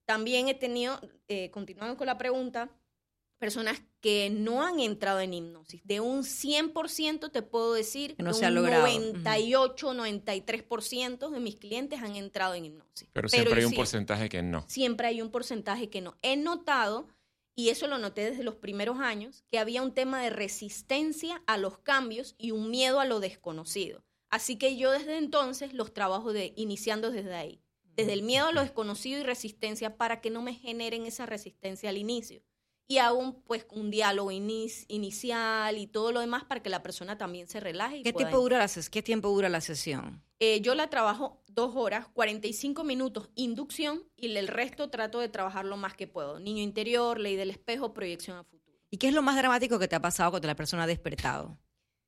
también he tenido, continuando con la pregunta, personas que no han entrado en hipnosis. De un 100% te puedo decir que no que se ha un logrado. 98, 93% de mis clientes han entrado en hipnosis. Pero siempre hay un porcentaje que no. Siempre hay un porcentaje que no. He notado, y eso lo noté desde los primeros años, que había un tema de resistencia a los cambios y un miedo a lo desconocido. Así que yo desde entonces los trabajo iniciando desde ahí. Desde el miedo a lo desconocido y resistencia para que no me generen esa resistencia al inicio. Y hago un diálogo inicial y todo lo demás para que la persona también se relaje. ¿Qué tiempo dura la sesión? Yo la trabajo 2 horas, 45 minutos inducción y el resto trato de trabajar lo más que puedo. Niño interior, ley del espejo, proyección a futuro. ¿Y qué es lo más dramático que te ha pasado cuando la persona ha despertado?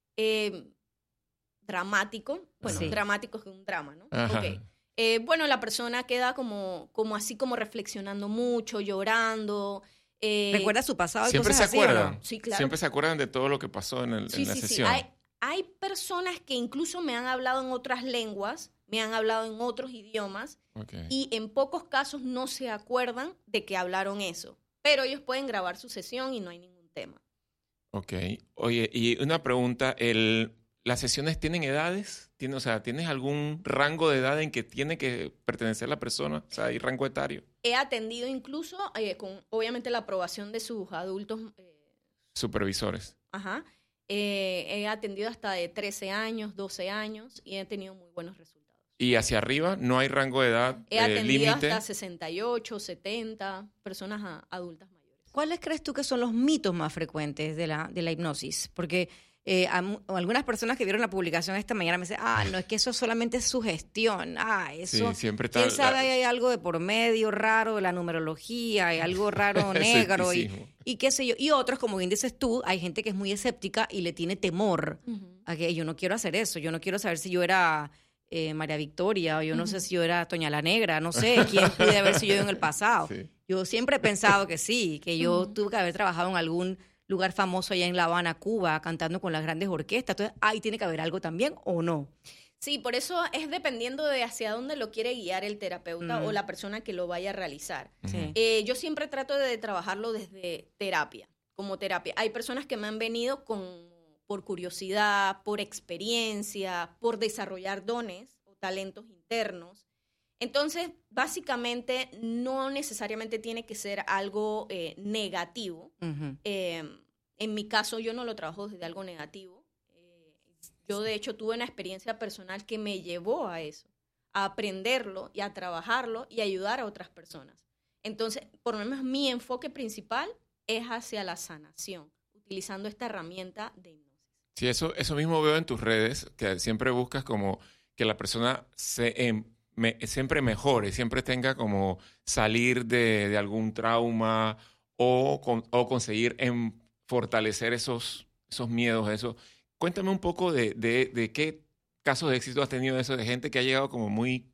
Dramático. Bueno, Sí. Dramático es un drama, ¿no? Ajá. Okay. La persona queda como así como reflexionando mucho, llorando. ¿Recuerda su pasado y ¿Siempre cosas se así, o acuerdan? no? Sí, claro. Siempre se acuerdan de todo lo que pasó en la sesión. Hay personas que incluso me han hablado en otras lenguas, me han hablado en otros idiomas Okay. y en pocos casos no se acuerdan de que hablaron eso. Pero ellos pueden grabar su sesión y no hay ningún tema. Ok. Oye, y una pregunta, ¿las sesiones tienen edades? ¿Tienes algún rango de edad en que tiene que pertenecer la persona? O sea, ¿hay rango etario? He atendido incluso con, obviamente, la aprobación de sus adultos. Supervisores. Ajá. He atendido hasta de 13 años, 12 años y he tenido muy buenos resultados. ¿Y hacia arriba no hay rango de edad He atendido límite? hasta 68, 70 personas adultas mayores. ¿Cuáles crees tú que son los mitos más frecuentes de la hipnosis? Porque algunas personas que vieron la publicación esta mañana me dicen, no, es que eso solamente es sugestión. Eso, Sí, siempre está quién sabe, hay algo de por medio raro de la numerología, hay algo raro negro y qué sé yo. Y otros, como bien dices tú, hay gente que es muy escéptica y le tiene temor a que yo no quiero hacer eso, yo no quiero saber si yo era María Victoria o yo no sé si yo era Toña la Negra, no sé quién pude haber sido yo en el pasado. Sí. Yo siempre he pensado que sí, que yo tuve que haber trabajado en algún lugar famoso allá en La Habana, Cuba, cantando con las grandes orquestas. Entonces, ahí tiene que haber algo también, ¿o no? Sí, por eso es dependiendo de hacia dónde lo quiere guiar el terapeuta o la persona que lo vaya a realizar. Sí. Yo siempre trato de trabajarlo desde terapia, como terapia. Hay personas que me han venido por curiosidad, por experiencia, por desarrollar dones o talentos internos. Entonces, básicamente, no necesariamente tiene que ser algo negativo. En mi caso, yo no lo trabajo desde algo negativo. Yo, de hecho, tuve una experiencia personal que me llevó a eso, a aprenderlo y a trabajarlo y ayudar a otras personas. Entonces, por lo menos mi enfoque principal es hacia la sanación, utilizando esta herramienta de hipnosis. Sí, eso mismo veo en tus redes, que siempre buscas como que la persona siempre mejore, siempre tenga como salir de algún trauma o conseguir fortalecer esos miedos, eso. Cuéntame un poco de qué casos de éxito has tenido eso, de gente que ha llegado como muy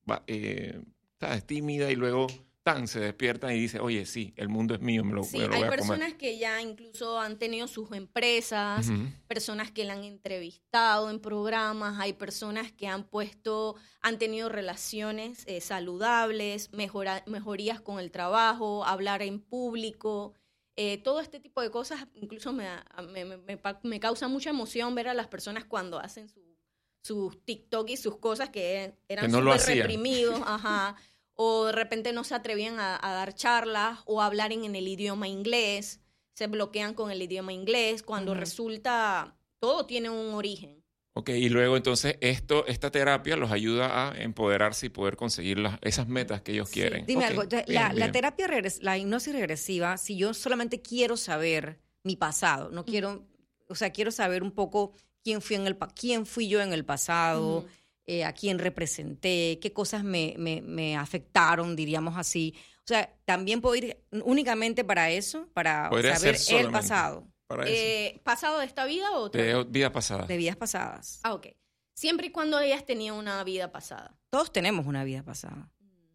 ¿sabes? Tímida y luego se despiertan y dice, oye, sí, el mundo es mío, me lo voy a comer. Hay personas que ya incluso han tenido sus empresas, personas que la han entrevistado en programas, hay personas que han tenido relaciones saludables, mejorías con el trabajo, hablar en público. Todo este tipo de cosas incluso me causa mucha emoción ver a las personas cuando hacen sus TikTok y sus cosas que eran súper reprimidos, o de repente no se atrevían a dar charlas o a hablar en el idioma inglés, se bloquean con el idioma inglés, cuando resulta, todo tiene un origen. Ok, y luego entonces esta terapia los ayuda a empoderarse y poder conseguir esas metas que ellos quieren. Dime algo, bien. La terapia, la hipnosis regresiva, si yo solamente quiero saber mi pasado, no quiero, quiero saber un poco quién fui yo en el pasado, a quién representé, qué cosas me afectaron, diríamos así. O sea, también puedo ir únicamente para eso, para saber el pasado. ¿Pasado de esta vida o otra? De vida pasada. De vidas pasadas. Ok. Siempre y cuando hayas tenido una vida pasada. Todos tenemos una vida pasada.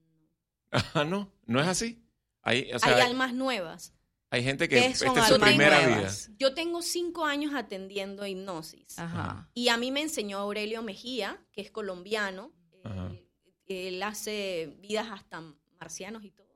¿No? ¿No es así? Hay almas nuevas. Hay gente que esta es su primera vida. Yo tengo 5 años atendiendo hipnosis. Y a mí me enseñó Aurelio Mejía, que es colombiano. Él hace vidas hasta marcianos y todo.